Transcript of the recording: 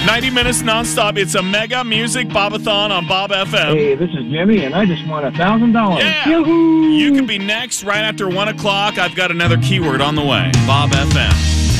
90 minutes nonstop. It's a mega music bobathon on Bob FM. Hey, this is Jimmy, and I just won $1,000. Yeah. Yoo-hoo! You can be next right after 1 o'clock. I've got another keyword on the way. Bob FM.